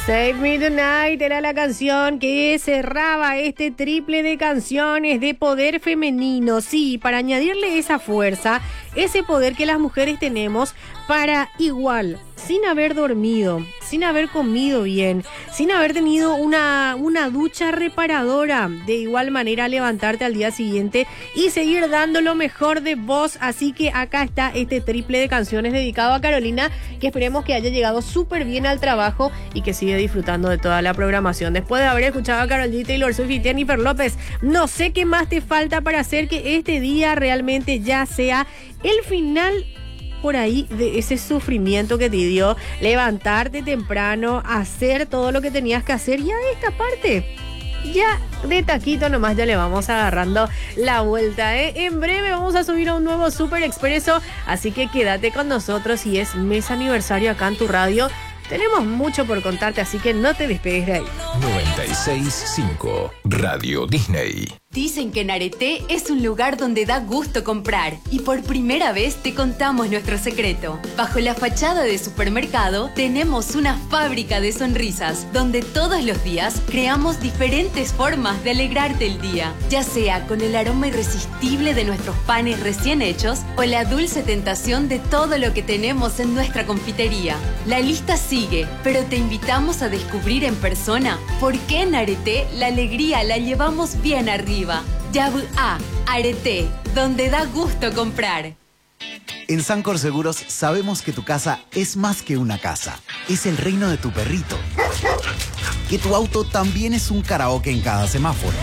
Save Me Tonight era la canción que cerraba este triple de canciones de poder femenino. Sí, para añadirle esa fuerza, ese poder que las mujeres tenemos para igual, sin haber dormido, sin haber comido bien, sin haber tenido una ducha reparadora, de igual manera levantarte al día siguiente y seguir dando lo mejor de vos. Así que acá está este triple de canciones dedicado a Carolina, que esperemos que haya llegado súper bien al trabajo y que siga disfrutando de toda la programación. Después de haber escuchado a Karol G, Taylor Swift y Jennifer López, no sé qué más te falta para hacer que este día realmente ya sea el final por ahí de ese sufrimiento que te dio levantarte temprano, hacer todo lo que tenías que hacer. Ya esta parte, ya de taquito nomás ya le vamos agarrando la vuelta, ¿eh? En breve vamos a subir a un nuevo Super Expreso, así que quédate con nosotros y es mes aniversario acá en tu radio. Tenemos mucho por contarte, así que no te despegues de ahí. 96.5 Radio Disney. Dicen que Nareté es un lugar donde da gusto comprar y por primera vez te contamos nuestro secreto. Bajo la fachada de supermercado tenemos una fábrica de sonrisas donde todos los días creamos diferentes formas de alegrarte el día, ya sea con el aroma irresistible de nuestros panes recién hechos o la dulce tentación de todo lo que tenemos en nuestra confitería. La lista sigue, pero te invitamos a descubrir en persona por qué en Nareté la alegría la llevamos bien arriba. Yabu A, Areté, donde da gusto comprar. En Sancor Seguros sabemos que tu casa es más que una casa. Es el reino de tu perrito. Que tu auto también es un karaoke en cada semáforo.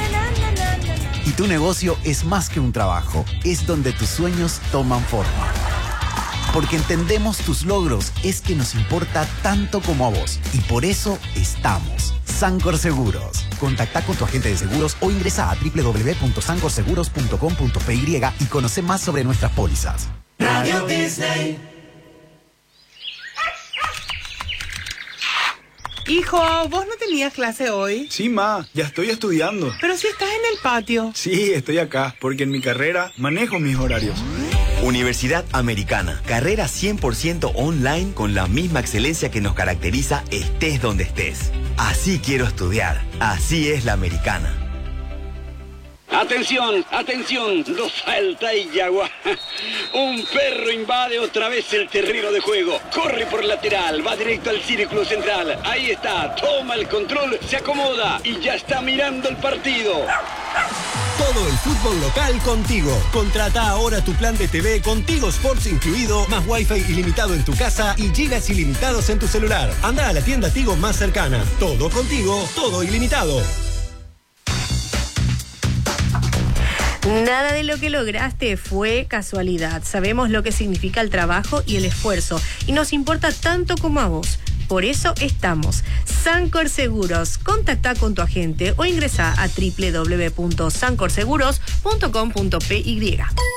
Y tu negocio es más que un trabajo. Es donde tus sueños toman forma. Porque entendemos tus logros, es que nos importa tanto como a vos. Y por eso estamos. Sancor Seguros. Contacta con tu agente de seguros o ingresa a www.sancorseguros.com.py y conoce más sobre nuestras pólizas. Radio Disney. Hijo, ¿vos no tenías clase hoy? Sí, ma, ya estoy estudiando. Pero si estás en el patio. Sí, estoy acá, porque en mi carrera manejo mis horarios. Universidad Americana, carrera 100% online con la misma excelencia que nos caracteriza estés donde estés. Así quiero estudiar, así es la Americana. Atención, atención, nos falta Iyagua. Un perro invade otra vez el terreno de juego. Corre por lateral, va directo al círculo central. Ahí está, toma el control, se acomoda y ya está mirando el partido. Todo el fútbol local contigo. Contrata ahora tu plan de TV con Tigo Sports incluido, más Wi-Fi ilimitado en tu casa y gigas ilimitados en tu celular. Anda a la tienda Tigo más cercana. Todo contigo, todo ilimitado. Nada de lo que lograste fue casualidad. Sabemos lo que significa el trabajo y el esfuerzo y nos importa tanto como a vos. Por eso estamos. Sancor Seguros. Contacta con tu agente o ingresa a www.sancorseguros.com.py.